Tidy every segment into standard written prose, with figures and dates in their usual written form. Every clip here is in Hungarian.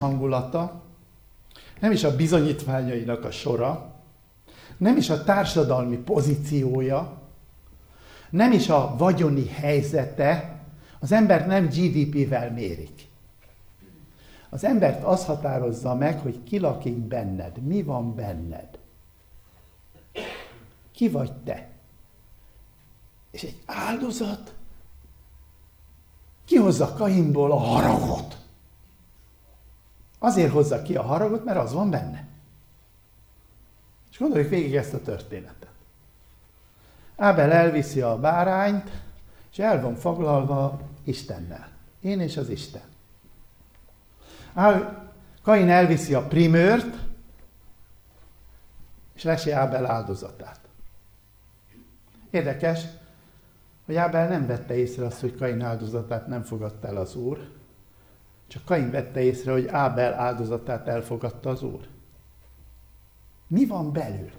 hangulata, nem is a bizonyítványainak a sora, nem is a társadalmi pozíciója, nem is a vagyoni helyzete, az embert nem GDP-vel mérik. Az embert az határozza meg, hogy ki lakik benned, mi van benned. Ki vagy te? És egy áldozat kihozza Kainból a haragot. Azért hozza ki a haragot, mert az van benne. És gondoljuk végig ezt a történetet. Ábel elviszi a bárányt, és el van foglalva Istennel. Én és az Isten. Kain elviszi a primőrt, és lesi Ábel áldozatát. Érdekes, hogy Ábel nem vette észre azt, hogy Kain áldozatát nem fogadta el az Úr, csak Kain vette észre, hogy Ábel áldozatát elfogadta az Úr. Mi van belül?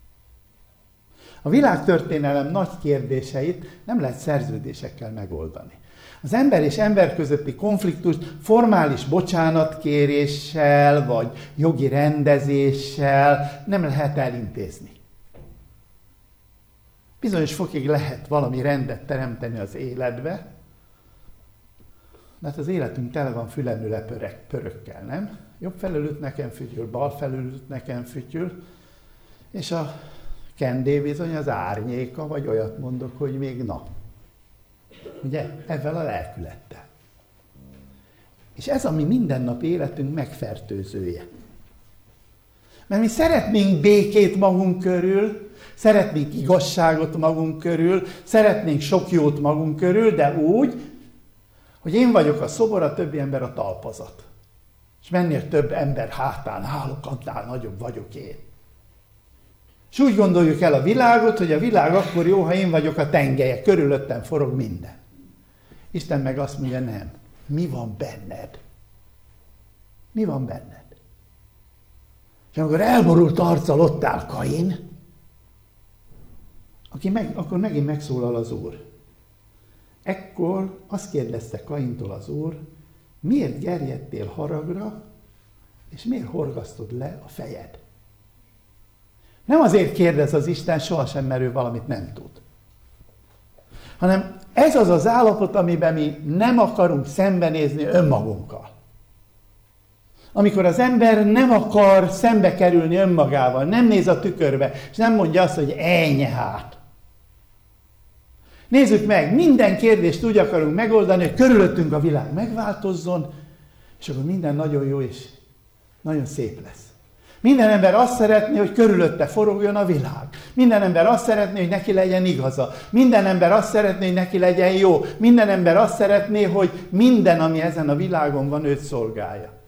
A világtörténelem nagy kérdéseit nem lehet szerződésekkel megoldani. Az ember és ember közötti konfliktust formális bocsánatkéréssel, vagy jogi rendezéssel nem lehet elintézni. Bizonyos fokig lehet valami rendet teremteni az életbe, de hát az életünk tele van fülemüle pörökkel, nem? Jobb felől üt nekem fütyül, bal felől üt nekem fütyül, és a kendé bizony az árnyéka, vagy olyat mondok, hogy még nap. Ugye? Ezzel a lelkülettel. És ez a mi mindennapi életünk megfertőzője. Mert mi szeretnénk békét magunk körül, szeretnénk igazságot magunk körül, szeretnénk sok jót magunk körül, de úgy, hogy én vagyok a szobor, a többi ember a talpazat. És mennél több ember hátán állok, annál nagyobb vagyok én. És úgy gondoljuk el a világot, hogy a világ akkor jó, ha én vagyok a tengelye, körülöttem forog minden. Isten meg azt mondja, nem. Mi van benned? Mi van benned? És amikor elborult arccal ott áll Kain, akkor megint megszólal az Úr. Ekkor azt kérdezte Kaintól az Úr, miért gerjedtél haragra, és miért horgasztod le a fejed? Nem azért kérdez az Isten sohasem, mert ő valamit nem tud. Hanem ez az az állapot, amiben mi nem akarunk szembenézni önmagunkkal. Amikor az ember nem akar szembe kerülni önmagával, nem néz a tükörbe, és nem mondja azt, hogy ennyi hát. Nézzük meg, minden kérdést úgy akarunk megoldani, hogy körülöttünk a világ megváltozzon, és akkor minden nagyon jó és nagyon szép lesz. Minden ember azt szeretné, hogy körülötte forogjon a világ. Minden ember azt szeretné, hogy neki legyen igaza. Minden ember azt szeretné, hogy neki legyen jó. Minden ember azt szeretné, hogy minden, ami ezen a világon van, őt szolgálja.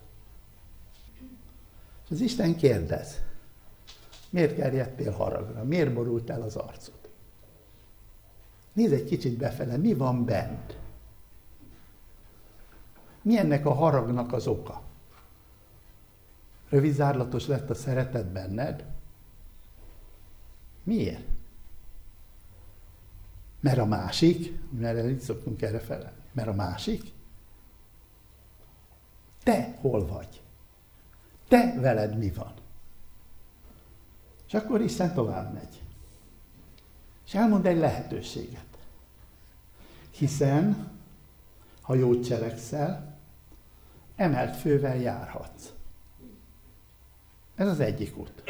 És az Isten kérdez, miért gerjedtél haragra? Miért borult el az arcod? Nézz egy kicsit befele, mi van bent? Mi ennek a haragnak az oka? Rövidzárlatos lett a szeretet benned? Miért? Mert a másik, mert így szoktunk erre felelni, mert a másik? Te hol vagy? Te veled mi van? És akkor Isten tovább megy. És elmond egy lehetőséget. Hiszen, ha jót cselekszel, emelt fővel járhatsz. Ez az egyik út.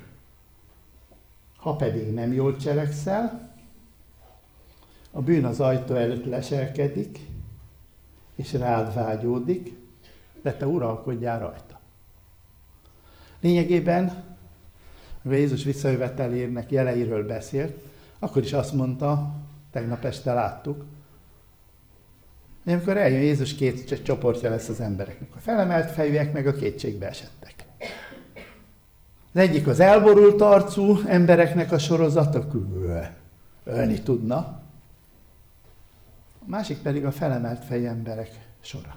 Ha pedig nem jól cselekszel, a bűn az ajtó előtt leselkedik, és rád vágyódik, de te uralkodjál rajta. Lényegében, amikor Jézus visszajövetelének jeleiről beszélt, akkor is azt mondta, tegnap este láttuk, hogy amikor eljön Jézus, két csoportja lesz az embereknek. A felemelt fejűek, meg a kétségbe esettek. Az egyik az elborult arcú embereknek a sorozata, ölni tudna. A másik pedig a felemelt fejű emberek sora.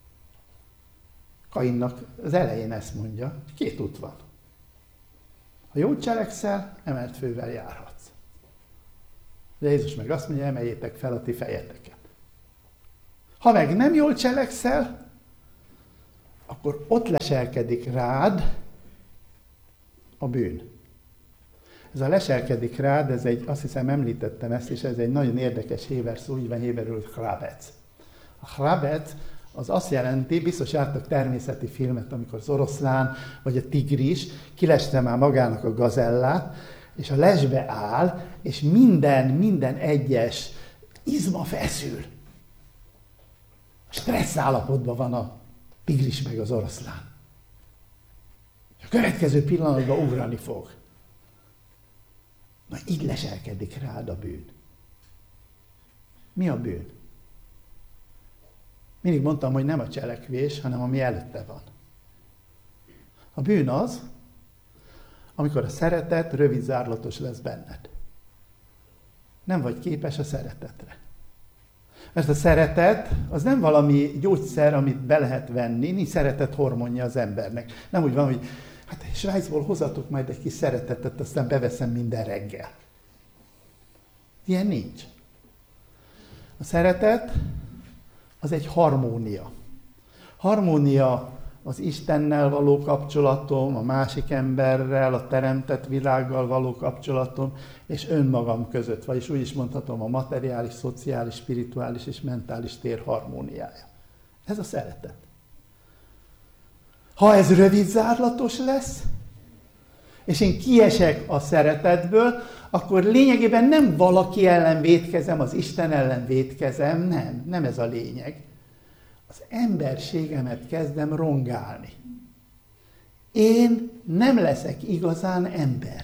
Kainnak az elején ezt mondja, két út van. Ha jót cselekszel, emelt fővel járhatsz. De Jézus meg azt mondja, emeljétek fel a ti fejeteket. Ha meg nem jól cselekszel, akkor ott leselkedik rád a bűn. Ez a leselkedik rád, azt hiszem említettem ezt, és ez egy nagyon érdekes héber szó, így van héberül chrabetz. A chrabetz az azt jelenti, biztos láttak természeti filmet, amikor az oroszlán vagy a tigris kileste már magának a gazellát, és a lesbe áll, és minden egyes izma feszül. Stressz állapotban van a tigris meg az oroszlán. A következő pillanatban ugrani fog. Na így leselkedik rád a bűn. Mi a bűn? Mindig mondtam, hogy nem a cselekvés, hanem ami előtte van. A bűn az, amikor a szeretet rövidzárlatos lesz benned. Nem vagy képes a szeretetre. Mert a szeretet az nem valami gyógyszer, amit be lehet venni, nincs szeretet hormonja az embernek. Nem úgy van, hogy hát Svájcból hozatok majd egy kis szeretetet, aztán beveszem minden reggel. Ilyen nincs. A szeretet az egy harmónia. Harmónia az Istennel való kapcsolatom, a másik emberrel, a teremtett világgal való kapcsolatom, és önmagam között, vagyis úgy is mondhatom, a materiális, szociális, spirituális és mentális tér harmóniája. Ez a szeretet. Ha ez rövidzárlatos lesz, és én kiesek a szeretetből, akkor lényegében nem valaki ellen vétkezem, az Isten ellen vétkezem, nem ez a lényeg. Az emberségemet kezdem rongálni. Én nem leszek igazán ember.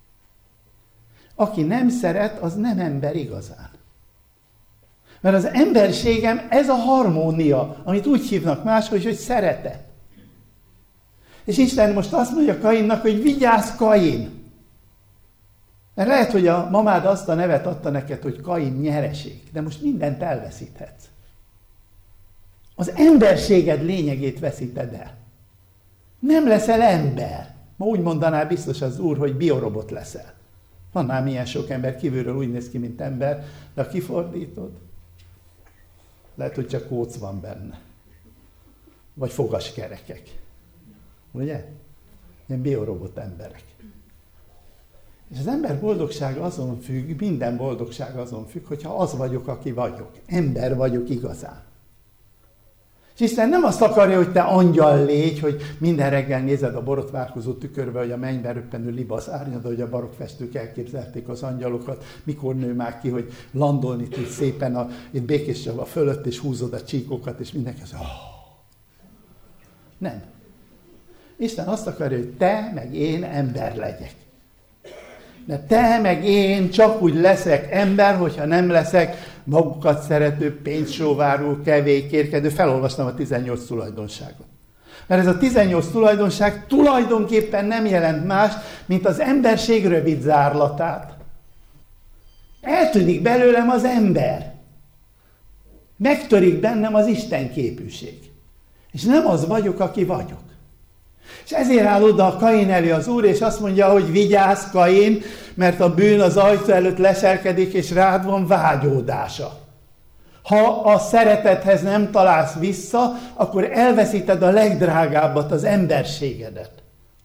Aki nem szeret, az nem ember igazán. Mert az emberségem ez a harmónia, amit úgy hívnak máshogy, hogy szeretet. És Isten most azt mondja Kainnak, hogy vigyázz, Kain! Mert lehet, hogy a mamád azt a nevet adta neked, hogy Kain nyereség, de most mindent elveszíthetsz. Az emberséged lényegét veszíted el. Nem leszel ember. Ma úgy mondaná biztos az Úr, hogy biorobot leszel. Van ám ilyen sok ember, kívülről úgy néz ki, mint ember, de ha kifordítod, lehet, hogy csak kóc van benne. Vagy fogaskerekek. Ugye? Ilyen biorobot emberek. És az ember boldogsága azon függ, minden boldogság azon függ, hogyha az vagyok, aki vagyok. Ember vagyok igazán. És Isten nem azt akarja, hogy te angyal légy, hogy minden reggel nézed a borotválkozó tükörbe, hogy a mennyben röppenő libasz árnyad, hogy a barokkfestők elképzelték az angyalokat, mikor nő már ki, hogy landolni tud szépen itt Békés Csaba fölött, és húzod a csíkokat, és mindenki az, Nem. Isten azt akarja, hogy te meg én ember legyek. De te meg én csak úgy leszek ember, hogyha nem leszek magukat szerető, pénzsóváró, kevékérkedő. Felolvastam a 18 tulajdonságot. Mert ez a 18 tulajdonság tulajdonképpen nem jelent más, mint az emberség rövid zárlatát. Eltűnik belőlem az ember. Megtörik bennem az Isten képűség. És nem az vagyok, aki vagyok. És ezért áll oda a Kain elé az Úr, és azt mondja, hogy vigyázz, Kain, mert a bűn az ajtó előtt leselkedik, és rád van vágyódása. Ha a szeretethez nem találsz vissza, akkor elveszíted a legdrágábbat, az emberségedet.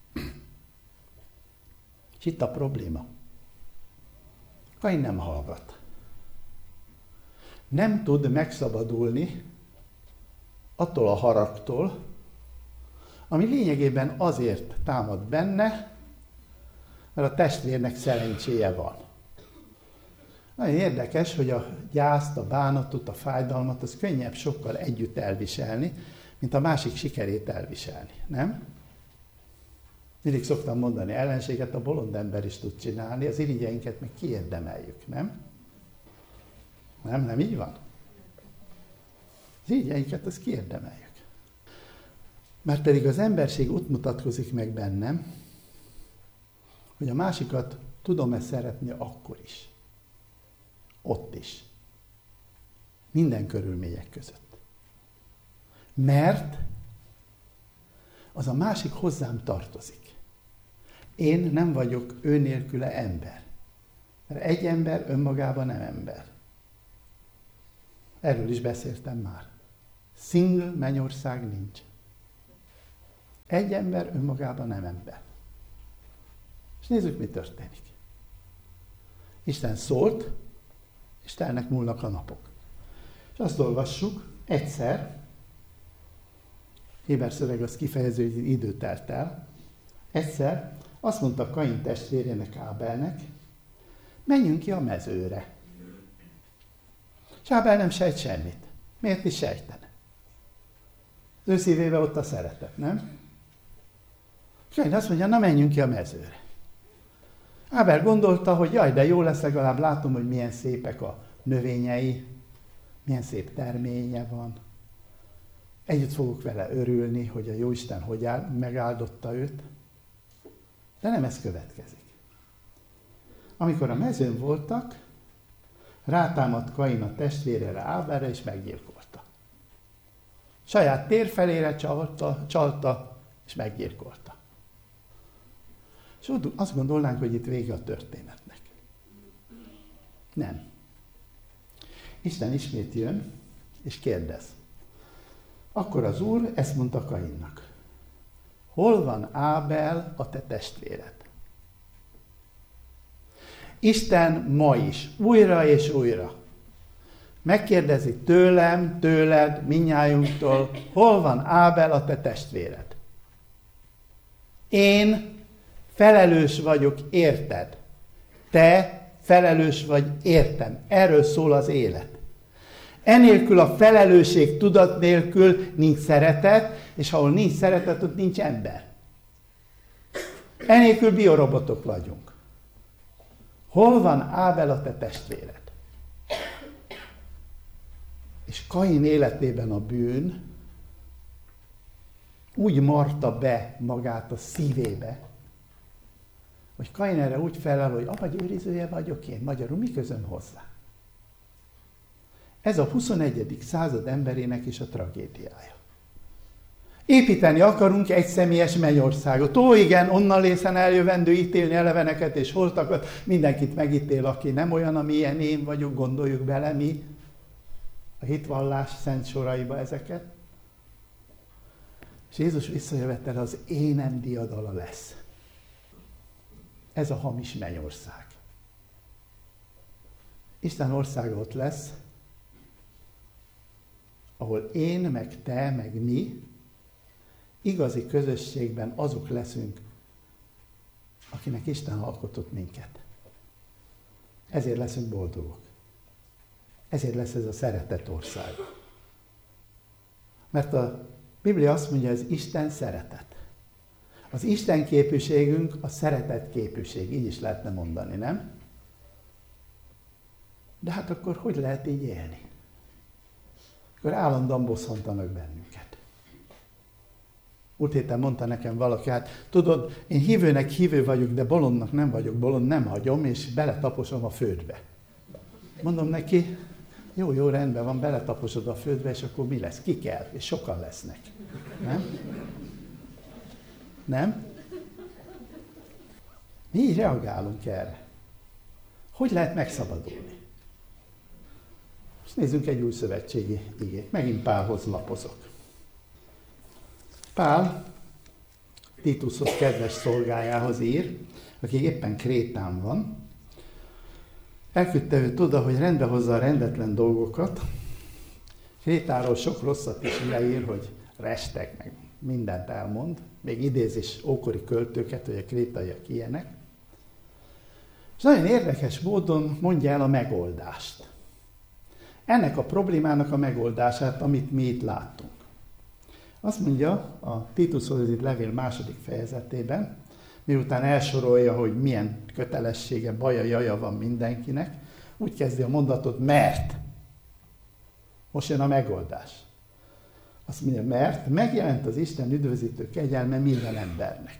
És itt a probléma. Kain nem hallgat. Nem tud megszabadulni attól a haragtól, ami lényegében azért támad benne, mert a testvérnek szerencséje van. Nagyon érdekes, hogy a gyászt, a bánatot, a fájdalmat, az könnyebb sokkal együtt elviselni, mint a másik sikerét elviselni, nem? Mindig szoktam mondani, ellenséget a bolond ember is tud csinálni, az irigyeinket meg kiérdemeljük, nem? Nem így van? Az irigyeinket az kiérdemeljük. Mert pedig az emberség úgy mutatkozik meg bennem, hogy a másikat tudom-e szeretni akkor is. Ott is. Minden körülmények között. Mert az a másik hozzám tartozik. Én nem vagyok ő nélküle ember. Mert egy ember önmagában nem ember. Erről is beszéltem már. Single mennyország nincs. Egy ember önmagában nem ember. És nézzük, mi történik. Isten szólt, és telnek múlnak a napok. És azt olvassuk, egyszer, héber szöveg az kifejező, hogy idő telt el, egyszer azt mondta Kain testvérének, Ábelnek, menjünk ki a mezőre. És Ábel nem sejt semmit. Miért is sejtene? Az ő szívében ott a szeretet, nem? Kain azt mondja, na menjünk ki a mezőre. Ábel gondolta, hogy jaj, de jó lesz, legalább látom, hogy milyen szépek a növényei, milyen szép terménye van. Együtt fogok vele örülni, hogy a Jóisten megáldotta őt. De nem ez következik. Amikor a mezőn voltak, rátámadt Kain a testvérére, Ábelre, és meggyilkolta. Saját térfelére csalta, és meggyilkolta. És azt gondolnánk, hogy itt vége a történetnek. Nem. Isten ismét jön, és kérdez. Akkor az Úr ezt mondta Kainnak. Hol van Ábel, a te testvéred? Isten ma is, újra és újra megkérdezi tőlem, tőled, mindnyájunktól, hol van Ábel, a te testvéred? Én felelős vagyok érted. Te felelős vagy értem. Erről szól az élet. Enélkül a felelősség tudat nélkül nincs szeretet, és ahol nincs szeretet, ott nincs ember. Enélkül biorobotok vagyunk. Hol van Ábel, a te testvéred? És Kain életében a bűn úgy marta be magát a szívébe, hogy Kain erre úgy felel, hogy apagyőrizője vagyok én, magyarul mi közöm hozzá? Ez a 21. század emberének is a tragédiája. Építeni akarunk egy személyes mennyországot. Ó, igen, onnan lészen eljövendő ítélni eleveneket és holtakat, mindenkit megítél, aki nem olyan, amilyen én vagyok, gondoljuk bele mi a hitvallás szent soraiba ezeket. És Jézus visszajövetel az énem diadala lesz. Ez a hamis mennyország. Isten országa ott lesz, ahol én, meg te, meg mi igazi közösségben azok leszünk, akinek Isten alkotott minket. Ezért leszünk boldogok. Ezért lesz ez a szeretet ország. Mert a Biblia azt mondja, ez Isten szeretet. Az Isten képűségünk a szeretet képűség, így is lehetne mondani, nem? De hát akkor hogy lehet így élni? Akkor állandóan bosszantanak bennünket. Múlt héten mondta nekem valaki, hát tudod, én hívőnek hívő vagyok, de bolondnak nem vagyok bolond, nem hagyom, és beletaposom a földbe. Mondom neki, jó, rendben van, beletaposod a földbe, és akkor mi lesz? Ki kell? És sokan lesznek. Nem? Nem? Mi így reagálunk erre? Hogy lehet megszabadulni? Most nézzünk egy új szövetségi igét. Megint Pálhoz lapozok. Pál Titushoz kedves szolgájához ír, aki éppen Krétán van. Elküldte őt oda, hogy rendbe hozza a rendetlen dolgokat. Krétáról sok rosszat is leír, hogy restek, meg mindent elmond. Még idéz is ókori költőket, hogy a krétaiak ilyenek. És nagyon érdekes módon mondja el a megoldást. Ennek a problémának a megoldását, amit mi itt láttunk. Azt mondja a Titushoz írt levél 2. fejezetében, miután elsorolja, hogy milyen kötelessége, baja, jaja van mindenkinek, úgy kezdi a mondatot, mert. Most jön a megoldás. Azt mondja, mert megjelent az Isten üdvözítő kegyelme minden embernek.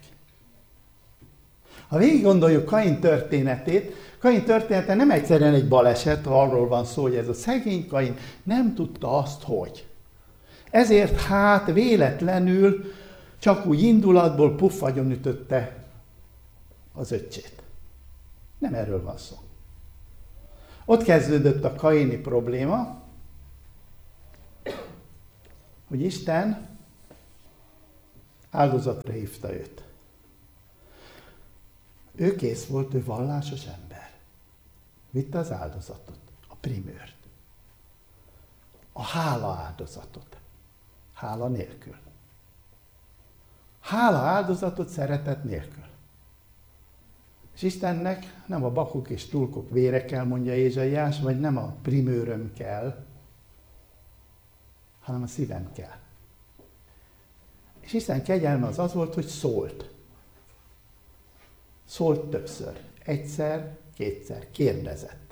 Ha végig gondoljuk Kain történetét, Kain története nem egyszerűen egy baleset, arról van szó, hogy ez a szegény Kain nem tudta azt, hogy. Ezért hát véletlenül csak úgy indulatból puffagyon ütötte az öccsét. Nem erről van szó. Ott kezdődött a kaini probléma, hogy Isten Áldozatra hívta őt. Ő kész volt, ő vallásos ember. Vitte az áldozatot, a primőrt. A hála áldozatot. Hála nélkül. Hála áldozatot szeretet nélkül. És Istennek nem a bakok és tulkok vére kell, mondja Ézsaiás, vagy nem a primőröm kell, hanem a szívem kell. És Isten kegyelme az volt, hogy szólt. Szólt többször. Egyszer, kétszer. Kérdezett.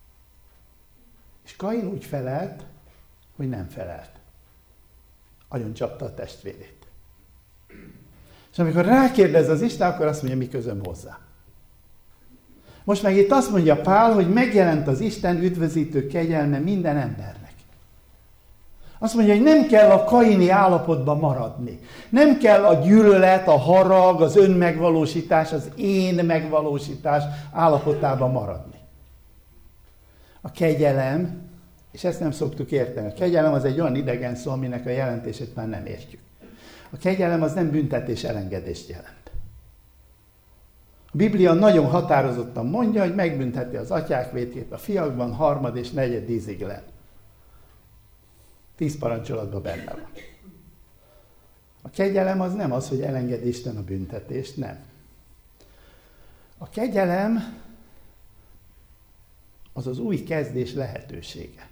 És Kain úgy felelt, hogy nem felelt. Agyoncsapta a testvérét. És amikor rákérdez az Isten, akkor azt mondja, mi közöm hozzá. Most meg itt azt mondja Pál, hogy megjelent az Isten üdvözítő kegyelme minden embernek. Azt mondja, hogy nem kell a kaini állapotban maradni. Nem kell a gyűlölet, a harag, az önmegvalósítás, az én megvalósítás állapotában maradni. A kegyelem, és ezt nem szoktuk érteni, a kegyelem az egy olyan idegen szó, aminek a jelentését már nem értjük. A kegyelem az nem büntetés, elengedést jelent. A Biblia nagyon határozottan mondja, hogy megbünteti az atyák vétkét a fiakban, harmad és negyed ízig len. 10 parancsolatban benne van. A kegyelem az nem az, hogy elenged Isten a büntetést, nem. A kegyelem az az új kezdés lehetősége.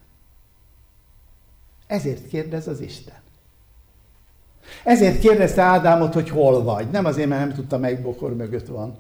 Ezért kérdez az Isten. Ezért kérdezte Ádámot, hogy hol vagy. Nem azért, mert nem tudta, melyik bokor mögött van.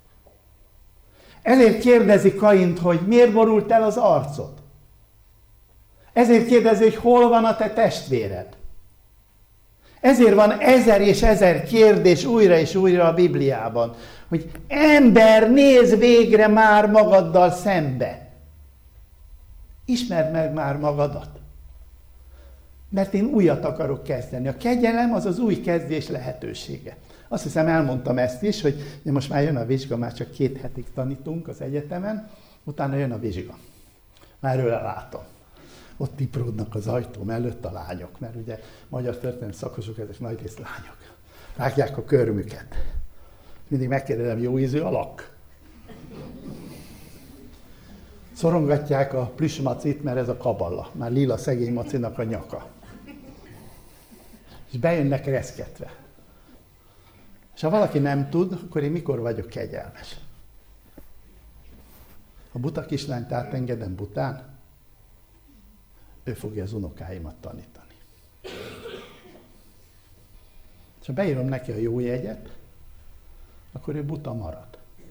Ezért kérdezi Kaint, hogy miért borult el az arcod. Ezért kérdezi, hogy hol van a te testvéred. Ezért van 1000 és 1000 kérdés újra és újra a Bibliában, hogy ember, nézz végre már magaddal szembe. Ismerd meg már magadat. Mert én újat akarok kezdeni. A kegyelem az az új kezdés lehetősége. Azt hiszem, elmondtam ezt is, hogy most már jön a vizsga, már csak 2 hetig tanítunk az egyetemen, utána jön a vizsga. Már őle látom. Ott tipródnak az ajtóm előtt a lányok, mert ugye magyar történelmi szakosok, ezek nagyrészt lányok. Rágják a körmüket. Mindig megkérdezem, jó ízű a lak? Szorongatják a plüssmacit, mert ez a kaballa. Már lila szegény macinak a nyaka. És bejönnek reszketve. És ha valaki nem tud, akkor én mikor vagyok kegyelmes? A buta kislányt átengedem bután, ő fogja az unokáimat tanítani. És ha beírom neki a jó jegyet, akkor ő buta marad.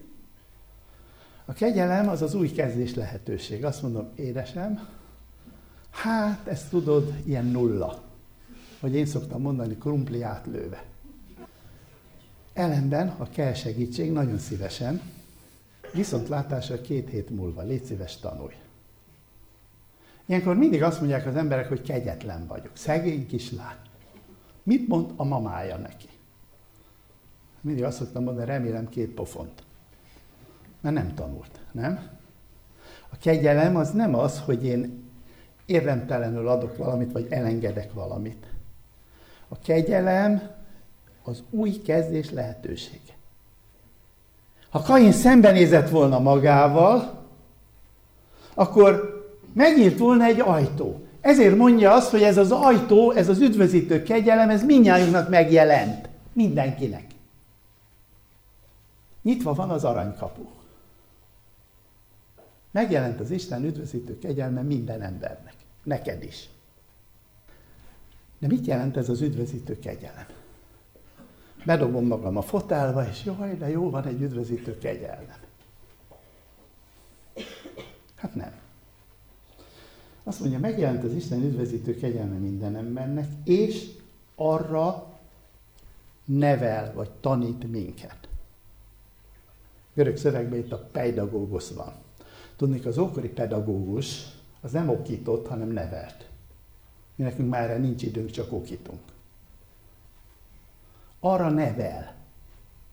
A kegyelem az az új kezdés lehetőség. Azt mondom, édesem, hát ezt tudod, ilyen nulla. Vagy én szoktam mondani, krumpli átlőve. Ellenben, ha kell segítség, nagyon szívesen, viszontlátásra 2 hét múlva, légy szíves, tanulj. Ilyenkor mindig azt mondják az emberek, hogy kegyetlen vagyok. Szegény kislány. Mit mond a mamája neki? Mindig azt szoktam mondani, remélem 2 pofont. Mert nem tanult, nem? A kegyelem az nem az, hogy én érdemtelenül adok valamit, vagy elengedek valamit. A kegyelem az új kezdés lehetősége. Ha Kain szembenézett volna magával, akkor megnyílt volna egy ajtó. Ezért mondja azt, hogy ez az ajtó, ez az üdvözítő kegyelem, ez mindnyájunknak megjelent. Mindenkinek. Nyitva van az aranykapu. Megjelent az Isten üdvözítő kegyelme minden embernek. Neked is. De mit jelent ez az üdvözítő kegyelem? Bedobom magam a fotelba, és jaj, de jó, van egy üdvözítő kegyelem. Hát nem. Azt mondja, megjelent az Isten üdvözítő kegyelme minden embernek, és arra nevel, vagy tanít minket. Görög szövegben itt a peidagógusz van. Tudnék, az ókori pedagógus az nem okított, hanem nevelt. Mi nekünk már erre nincs időnk, csak okítunk. Arra nevel.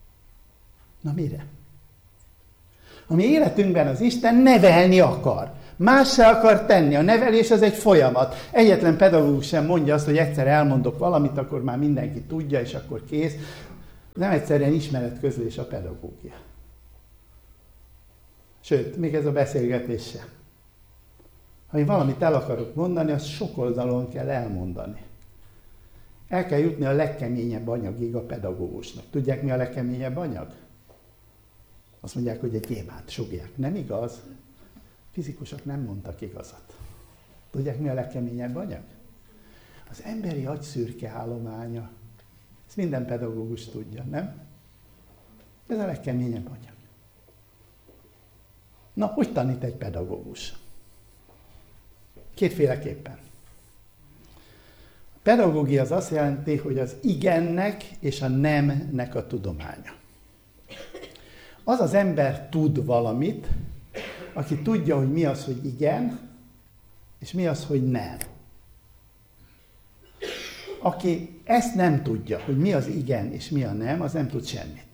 Na mire? A mi életünkben az Isten nevelni akar. Más se akar tenni. A nevelés az egy folyamat. Egyetlen pedagógus sem mondja azt, hogy egyszer elmondok valamit, akkor már mindenki tudja, és akkor kész. Nem egyszerűen ismeretközlés a pedagógia. Sőt, még ez a beszélgetés sem. Ha én valamit el akarok mondani, azt sok oldalon kell elmondani. El kell jutni a legkeményebb anyagig a pedagógusnak. Tudják, mi a legkeményebb anyag? Azt mondják, hogy egy gyémánt, sugják. Nem igaz? Fizikusok nem mondtak igazat. Tudják, mi a legkeményebb anyag? Az emberi agy szürke állománya. Ezt minden pedagógus tudja, nem? Ez a legkeményebb anyag. Na, hogy tanít egy pedagógus? Kétféleképpen. A pedagógia az azt jelenti, hogy az igennek és a nemnek a tudománya. Az az ember tud valamit, aki tudja, hogy mi az, hogy igen, és mi az, hogy nem. Aki ezt nem tudja, hogy mi az igen és mi a nem, az nem tud semmit.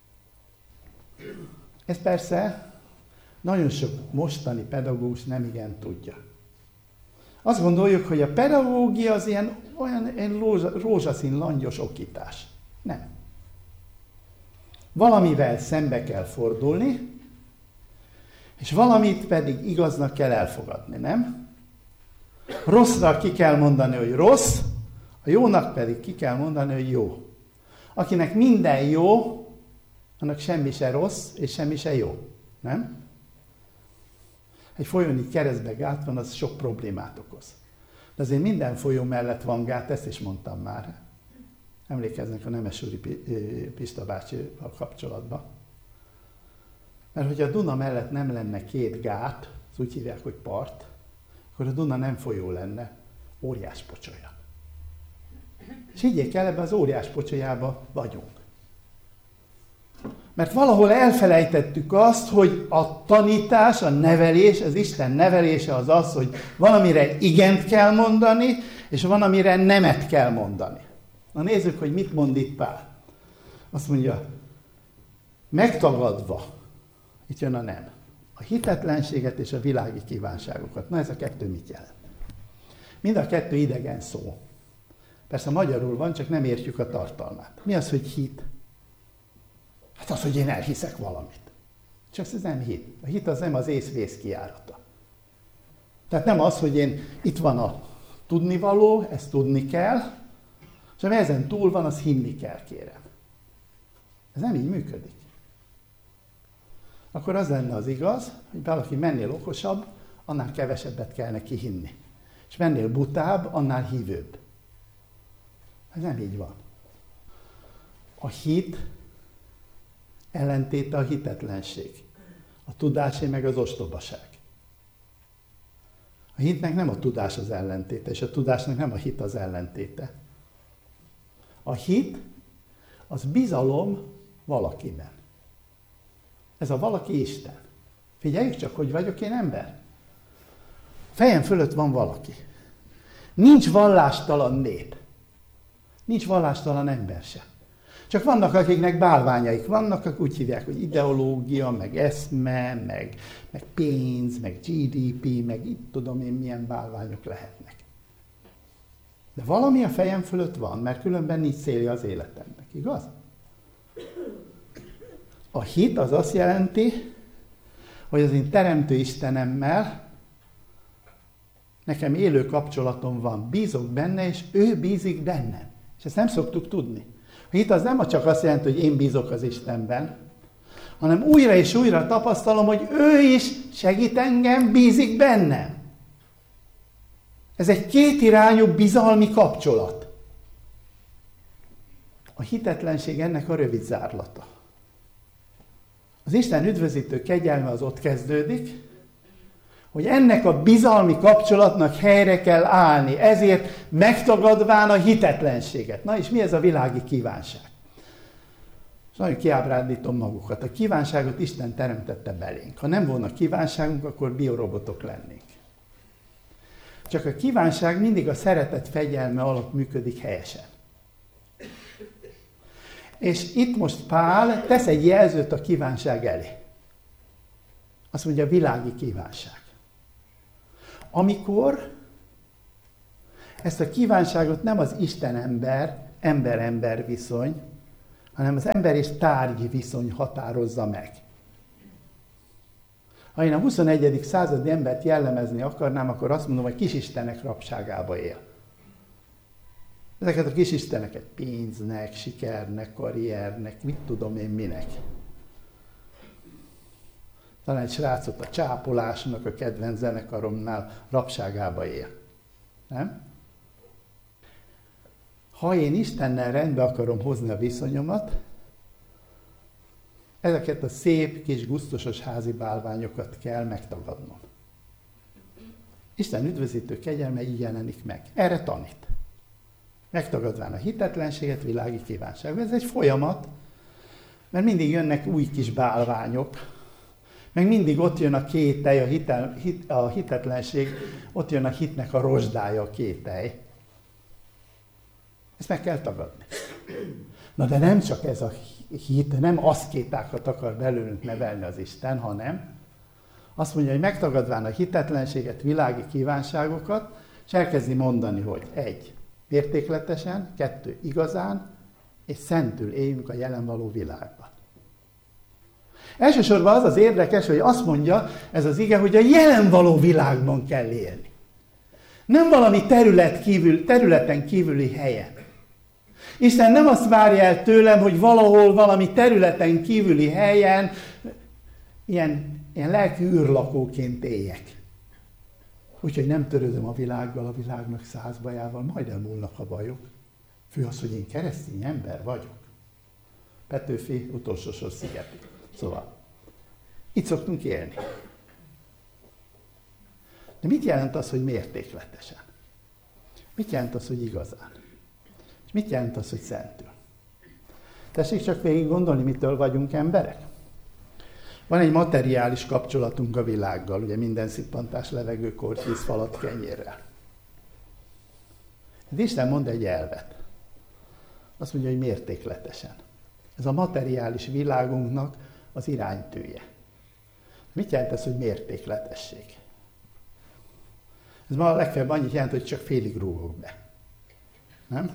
Ez persze nagyon sok mostani pedagógus nem igen tudja. Azt gondoljuk, hogy a pedagógia az olyan rózsaszín langyos okítás. Nem. Valamivel szembe kell fordulni, és valamit pedig igaznak kell elfogadni, nem? Rosszra ki kell mondani, hogy rossz, a jónak pedig ki kell mondani, hogy jó. Akinek minden jó, annak semmi se rossz, és semmi se jó, nem? Egy folyón így keresztbe gát van, az sok problémát okoz. De azért minden folyó mellett van gát, ezt is mondtam már. Emlékeznek a Nemesúri Pista bácsival kapcsolatban. Mert hogyha a Duna mellett nem lenne két gát, az úgy hívják, hogy part, akkor a Duna nem folyó lenne, óriás pocsolya. És higgyék el, ebben az óriás pocsolyában vagyunk. Mert valahol elfelejtettük azt, hogy a tanítás, a nevelés, az Isten nevelése az az, hogy van, amire igent kell mondani, és van, amire nemet kell mondani. Na nézzük, hogy mit mond itt Pál. Azt mondja, megtagadva, itt jön a nem, a hitetlenséget és a világi kívánságokat. Na ez a kettő mit jelent? Mind a kettő idegen szó. Persze magyarul van, csak nem értjük a tartalmát. Mi az, hogy hit? Hát az, hogy én elhiszek valamit. Csak ez nem hit. A hit az nem az ész-vész kijárata. Tehát nem az, hogy itt van a tudnivaló, ezt tudni kell, és ami ezen túl van, az hinni kell, kérem. Ez nem így működik. Akkor az lenne az igaz, hogy valaki mennél okosabb, annál kevesebbet kell neki hinni. És mennél butább, annál hívőbb. Ez nem így van. A hit ellentéte a hitetlenség. A tudásé meg az ostobaság. A hitnek nem a tudás az ellentéte, és a tudásnak nem a hit az ellentéte. A hit az bizalom valakiben. Ez a valaki Isten. Figyeljük csak, hogy vagyok én ember. Fejem fölött van valaki. Nincs vallástalan nép. Nincs vallástalan ember se. Csak vannak, akiknek bálványaik vannak, akik úgy hívják, hogy ideológia, meg eszme, meg pénz, meg GDP, meg itt tudom én milyen bálványok lehetnek. De valami a fejem fölött van, mert különben nincs célja az életemnek, igaz? A hit az azt jelenti, hogy az én teremtő Istenemmel nekem élő kapcsolatom van, bízok benne, és ő bízik bennem. És ezt nem szoktuk tudni. A hit az nem csak azt jelenti, hogy én bízok az Istenben, hanem újra és újra tapasztalom, hogy ő is segít engem, bízik bennem. Ez egy kétirányú bizalmi kapcsolat. A hitetlenség ennek a rövid zárlata. Az Isten üdvözítő kegyelme az ott kezdődik, hogy ennek a bizalmi kapcsolatnak helyre kell állni, ezért megtagadván a hitetlenséget. Na és mi ez a világi kívánság? És nagyon kiábrándítom magukat. A kívánságot Isten teremtette belénk. Ha nem volna kívánságunk, akkor biorobotok lennénk. Csak a kívánság mindig a szeretet fegyelme alatt működik helyesen. És itt most Pál tesz egy jelzőt a kívánság elé. Azt mondja, világi kívánság. Amikor ezt a kívánságot nem az Isten-ember, ember-ember viszony, hanem az ember és tárgy viszony határozza meg. Ha én a 21. századi embert jellemezni akarnám, akkor azt mondom, hogy kisistenek rabságába él. Ezeket a kisisteneket pénznek, sikernek, karriernek, mit tudom én minek. Talán egy srácot a Csápolásnak, a kedvenc zenekaromnál rabságába él. Nem? Ha én Istennel rendbe akarom hozni a viszonyomat, ezeket a szép kis gusztusos házi bálványokat kell megtagadnom. Isten üdvözítő kegyelme így jelenik meg. Erre tanít. Megtagadván a hitetlenséget, világi kívánság. Ez egy folyamat, mert mindig jönnek új kis bálványok, meg mindig ott jön a kételj, a hitetlenség, ott jön a hitnek a rozsdája, a kételj. Ezt meg kell tagadni. Na de nem csak ez a hit, nem aszkétákat akar belőlünk nevelni az Isten, hanem azt mondja, hogy megtagadván a hitetlenséget, világi kívánságokat, és elkezdi mondani, hogy 1. Mértékletesen, 2. Igazán, és szentül éljünk a jelen való világban. Elsősorban az az érdekes, hogy azt mondja ez az ige, hogy a jelen való világban kell élni. Nem valami területen kívüli helyen. Isten nem azt várja el tőlem, hogy valahol valami területen kívüli helyen ilyen lelki űrlakóként éljek. Úgyhogy nem törődöm a világgal, a világnak 100 bajával, majd elmúlnak a bajok. Fő az, hogy én keresztény ember vagyok. Petőfi utolsó sor szigeti. Szóval, itt szoktunk élni. De mit jelent az, hogy mértékletesen? Mit jelent az, hogy igazán? És mit jelent az, hogy szentül? Tessék csak végig gondolni, mitől vagyunk emberek. Van egy materiális kapcsolatunk a világgal, ugye minden szippantás levegő, kortyűz, falat, kenyérrel. De Isten mond egy elvet. Azt mondja, hogy mértékletesen. Ez a materiális világunknak az iránytűje. Mit jelent ez, hogy mértékletesség? Ez ma legfeljebb annyit jelent, hogy csak félig rúgok be. Nem?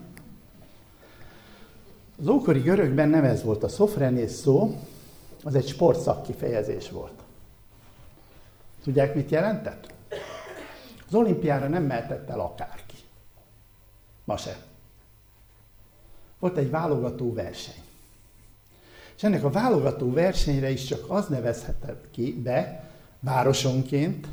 Az ókori görögben nem ez volt. A szofrenész szó, az egy sportszakkifejezés volt. Tudják, mit jelentett? Az olimpiára nem mehetett el akárki. Ma se. Volt egy válogató verseny. És ennek a válogató versenyre is csak az nevezhetett ki be, városonként,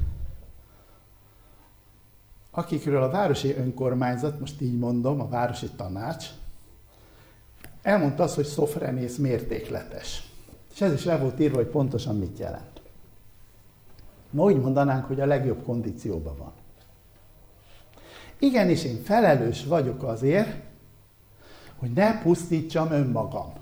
akikről a városi önkormányzat, most így mondom, a városi tanács, elmondta azt, hogy szofrenész mértékletes. És ez is le volt írva, hogy pontosan mit jelent. Ma úgy mondanánk, hogy a legjobb kondícióban van. Igenis, én felelős vagyok azért, hogy ne pusztítsam önmagam.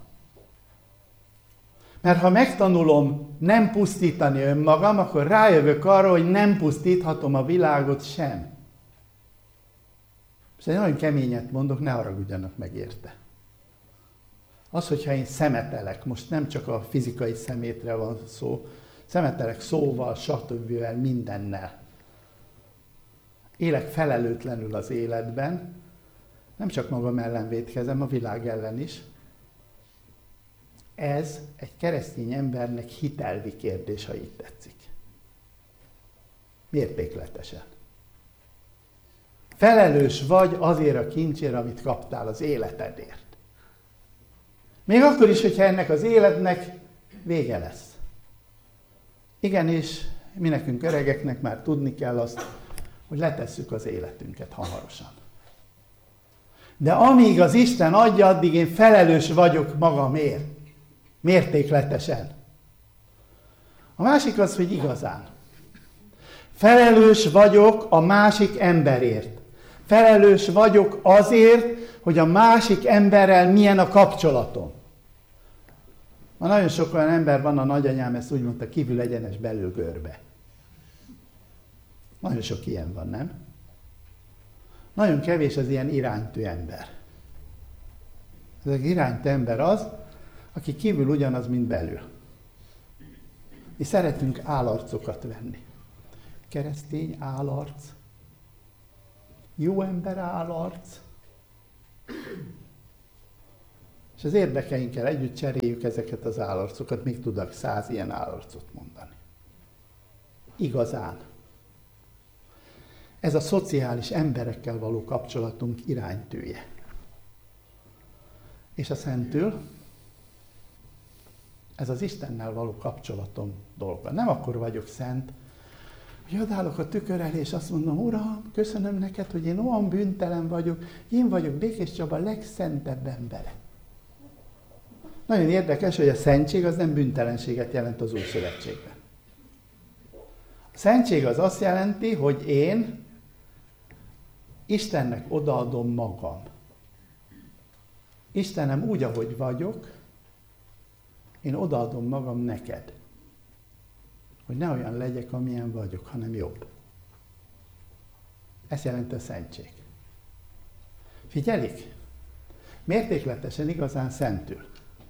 Mert ha megtanulom nem pusztítani önmagam, akkor rájövök arra, hogy nem pusztíthatom a világot sem. És egy nagyon keményet mondok, ne haragudjanak meg érte. Az, hogyha én szemetelek, most nem csak a fizikai szemétre van szó, szemetelek szóval, stb. Mindennel. Élek felelőtlenül az életben, nem csak magam ellen vétkezem, a világ ellen is. Ez egy keresztény embernek hitelvi kérdés, ha így tetszik. Mértékletesen. Felelős vagy azért a kincsért, amit kaptál az életedért. Még akkor is, hogyha ennek az életnek vége lesz. Igenis, mi nekünk öregeknek már tudni kell azt, hogy letesszük az életünket hamarosan. De amíg az Isten adja, addig én felelős vagyok magamért. Mértékletesen. A másik az, hogy igazán. Felelős vagyok a másik emberért. Felelős vagyok azért, hogy a másik emberrel milyen a kapcsolatom. Ma nagyon sok olyan ember van, a nagyanyám ezt úgy mondta, kívül egyenes, belül görbe. Nagyon sok ilyen van, nem? Nagyon kevés az ilyen iránytű ember. Ez az iránytű ember az, aki kívül ugyanaz, mint belül. Mi szeretünk állarcokat venni. keresztény állarc, jó ember állarc, és az érdekeinkkel együtt cseréljük ezeket az állarcokat, még tudok 100 ilyen állarcot mondani. Igazán. Ez a szociális emberekkel való kapcsolatunk iránytűje. És a Szentül, ez az Istennel való kapcsolatom dolga. Nem akkor vagyok szent, hogy odállok a tükör elé, és azt mondom, Uram, köszönöm neked, hogy én olyan bűntelen vagyok, én vagyok Békés Csaba legszentebb embere. Nagyon érdekes, hogy a szentség az nem bűntelenséget jelent az Új Szövetségben. A szentség az azt jelenti, hogy én Istennek odaadom magam. Istenem, úgy, ahogy vagyok, én odaadom magam neked. Hogy ne olyan legyek, amilyen vagyok, hanem jobb. Ez jelenti a szentség. Figyelik? Mértékletesen igazán szentül.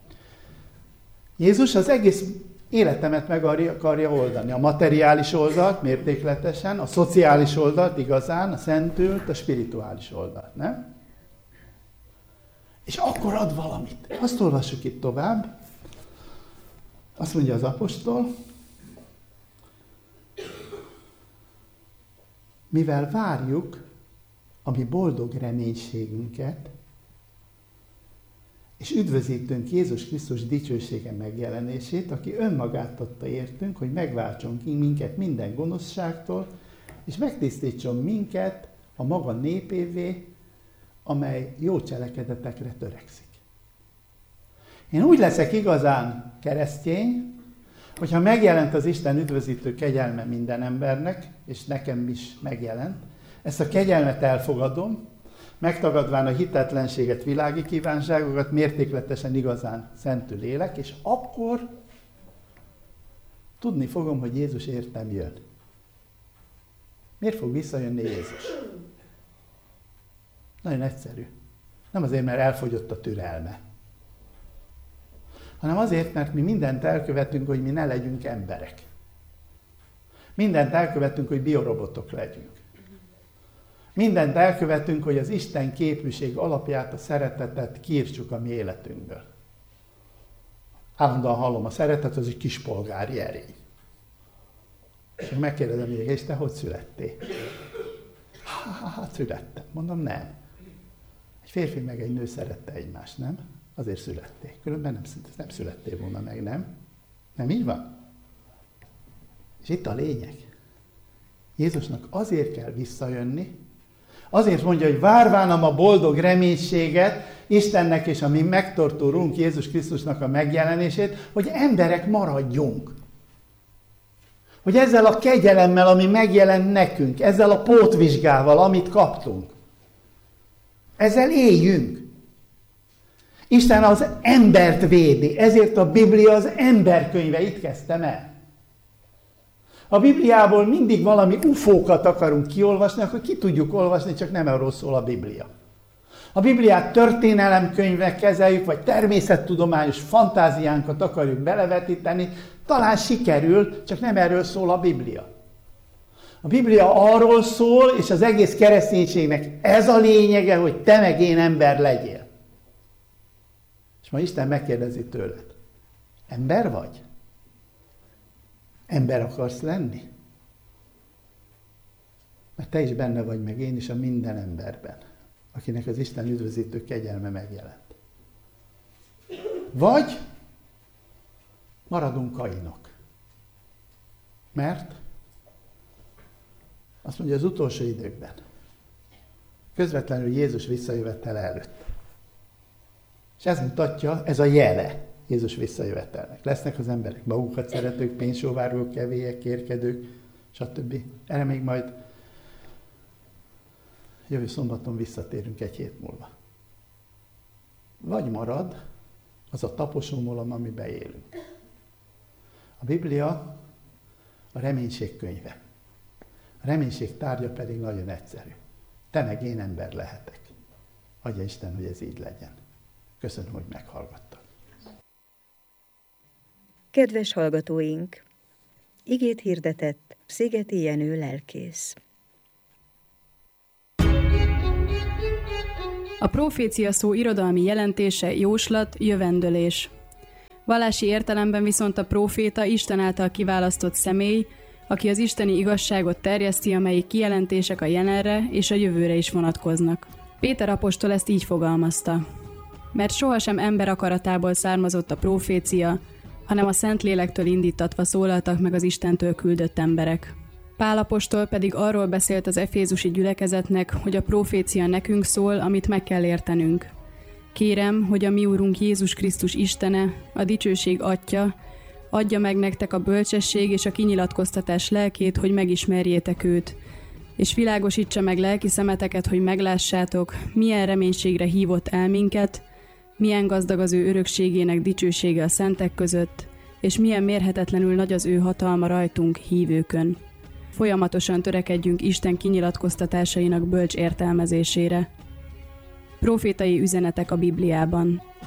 Jézus az egész életemet meg akarja oldani. A materiális oldalt mértékletesen, a szociális oldalt igazán, a szentült, a spirituális oldalt, nem? És akkor ad valamit. Azt olvassuk itt tovább. Azt mondja az apostol, mivel várjuk a mi boldog reménységünket, és üdvözítünk Jézus Krisztus dicsősége megjelenését, aki önmagát adta értünk, hogy megváltson ki minket minden gonoszságtól, és megtisztítson minket a maga népévé, amely jó cselekedetekre törekszik. Én úgy leszek igazán keresztény, hogyha megjelent az Isten üdvözítő kegyelme minden embernek, és nekem is megjelent, ezt a kegyelmet elfogadom, megtagadván a hitetlenséget, világi kívánságokat, mértékletesen igazán szentül élek, és akkor tudni fogom, hogy Jézus értem jön. Miért fog visszajönni Jézus? Nagyon egyszerű. Nem azért, mert elfogyott a türelme, hanem azért, mert mi mindent elkövetünk, hogy mi ne legyünk emberek. Mindent elkövetünk, hogy biorobotok legyünk. Mindent elkövetünk, hogy az Isten képűség alapját, a szeretetet kiírtsuk a mi életünkből. Állandóan hallom, a szeretet az egy kispolgári erény. És megkérdezem, és te hogy születtél? Hát születtem. Mondom, nem. Egy férfi meg egy nő szerette egymást, nem? Azért születtél. Különben nem születtél volna meg, nem? Nem így van? És itt a lényeg. Jézusnak azért kell visszajönni, azért mondja, hogy várvánam a boldog reménységet, Istennek és a mi megtartó Urunk Jézus Krisztusnak a megjelenését, hogy emberek maradjunk. Hogy ezzel a kegyelemmel, ami megjelent nekünk, ezzel a pótvizsgával, amit kaptunk, ezzel éljünk. Isten az embert védi, ezért a Biblia az emberkönyve, itt kezdtem el. A Bibliából mindig valami ufókat akarunk kiolvasni, akkor ki tudjuk olvasni, csak nem arról szól a Biblia. A Bibliát történelemkönyvnek kezeljük, vagy természettudományos fantáziánkat akarjuk belevetíteni, talán sikerül, csak nem erről szól a Biblia. A Biblia arról szól, és az egész kereszténységnek ez a lényege, hogy te meg én ember legyél. És ma Isten megkérdezi tőled, ember vagy? Ember akarsz lenni? Mert te is benne vagy, meg én is a minden emberben, akinek az Isten üdvözítő kegyelme megjelent. Vagy maradunk Kainok. Mert azt mondja, az utolsó időkben, közvetlenül Jézus visszajövetele előtt. És ez mutatja, ez a jele Jézus visszajövetelnek. Lesznek az emberek magukat szeretők, pénzsóvárgók, kevélyek, kérkedők, stb. Erre még majd jövő szombaton visszatérünk egy hét múlva. Vagy marad az a taposómolom, amiben élünk. A Biblia a reménység könyve. A reménység tárgya pedig nagyon egyszerű. Te meg én ember lehetek. Adja Isten, hogy ez így legyen. Köszönöm, hogy meghallgattak. Kedves hallgatóink! Igét hirdetett Szigeti Jenő lelkész. A profécia szó irodalmi jelentése jóslat, jövendőlés. Vallási értelemben viszont a próféta Isten által kiválasztott személy, aki az isteni igazságot terjeszti, amelyik kijelentések a jelenre és a jövőre is vonatkoznak. Péter apostol ezt így fogalmazta: mert sohasem ember akaratából származott a profécia, hanem a Szentlélektől indítatva szólaltak meg az Istentől küldött emberek. Pál apostol pedig arról beszélt az efézusi gyülekezetnek, hogy a profécia nekünk szól, amit meg kell értenünk. Kérem, hogy a mi Úrunk Jézus Krisztus Istene, a dicsőség Atya, adja meg nektek a bölcsesség és a kinyilatkoztatás lelkét, hogy megismerjétek őt, és világosítsa meg lelki szemeteket, hogy meglássátok, milyen reménységre hívott el minket, milyen gazdag az ő örökségének dicsősége a szentek között, és milyen mérhetetlenül nagy az ő hatalma rajtunk, hívőkön. Folyamatosan törekedjünk Isten kinyilatkoztatásainak bölcs értelmezésére. Profétai üzenetek a Bibliában.